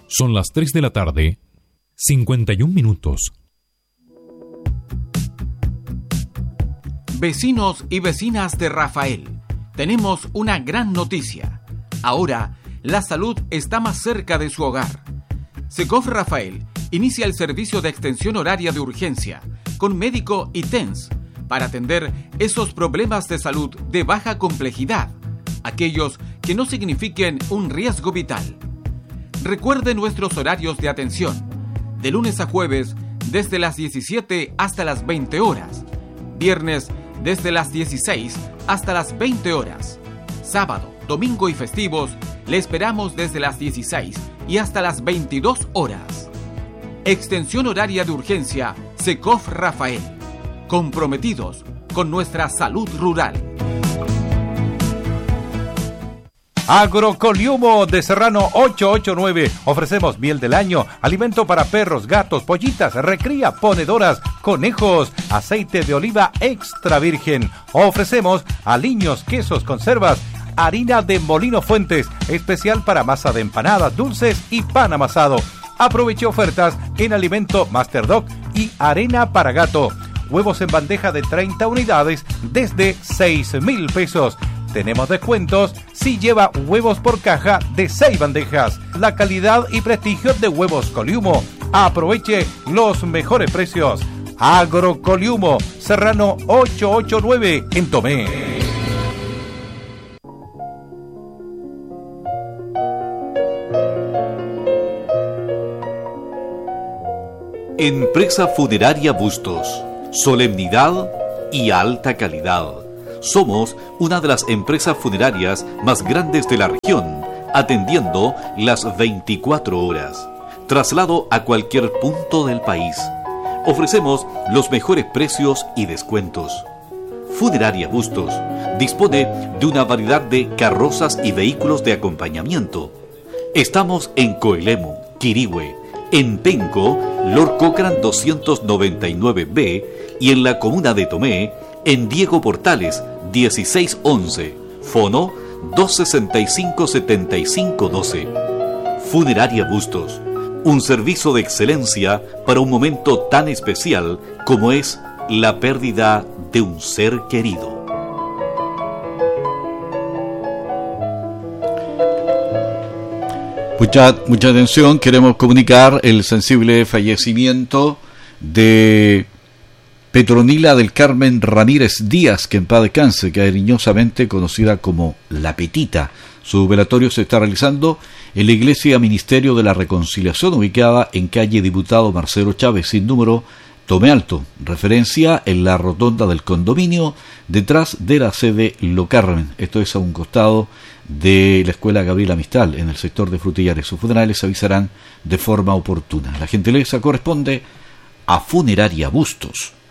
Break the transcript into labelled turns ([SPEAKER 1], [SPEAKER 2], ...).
[SPEAKER 1] Son las 3 de la tarde, 51 minutos.
[SPEAKER 2] Vecinos y vecinas de Rafael, tenemos una gran noticia. Ahora, la salud está más cerca de su hogar. Secof Rafael inicia el servicio de extensión horaria de urgencia con médico y TENS para atender esos problemas de salud de baja complejidad, aquellos que no signifiquen un riesgo vital. Recuerde nuestros horarios de atención, de lunes a jueves desde las 17 hasta las 20 horas, viernes desde las 16 hasta las 20 horas, sábado, domingo y festivos le esperamos desde las 16 y hasta las 22 horas. Extensión horaria de urgencia Secof Rafael, comprometidos con nuestra salud rural.
[SPEAKER 3] Agrocoliumo de Serrano 889. Ofrecemos miel del año, alimento para perros, gatos, pollitas, recría, ponedoras, conejos, aceite de oliva extra virgen. Ofrecemos aliños, quesos, conservas, harina de Molino Fuentes, especial para masa de empanadas, dulces y pan amasado. Aproveche ofertas en alimento Master Dog y arena para gato. Huevos en bandeja de 30 unidades desde 6,000 pesos. Tenemos descuentos si lleva huevos por caja de 6 bandejas. La calidad y prestigio de Huevos Coliumo. Aproveche los mejores precios. Agrocoliumo, Serrano 889 en Tomé.
[SPEAKER 4] Empresa Funeraria Bustos. Solemnidad y alta calidad. Somos una de las empresas funerarias más grandes de la región, atendiendo las 24 horas. Traslado a cualquier punto del país. Ofrecemos los mejores precios y descuentos. Funeraria Bustos dispone de una variedad de carrozas y vehículos de acompañamiento. Estamos en Coelemu, Quirihue, en Penco, Lord Cochrane 299B y en la comuna de Tomé, en Diego Portales 1611, fono 265-7512. Funeraria Bustos, un servicio de excelencia para un momento tan especial como es la pérdida de un ser querido.
[SPEAKER 5] Mucha atención, queremos comunicar el sensible fallecimiento de Petronila del Carmen Ramírez Díaz, que en paz descanse, cariñosamente conocida como La Petita. Su velatorio se está realizando en la Iglesia Ministerio de la Reconciliación, ubicada en calle Diputado Marcelo Chávez, sin número, Tomé Alto, referencia en la rotonda del condominio, detrás de la sede Lo Carmen. Esto es a un costado de la Escuela Gabriela Mistral, en el sector de Frutillares. Sus funerales se avisarán de forma oportuna. La gentileza corresponde a Funeraria Bustos.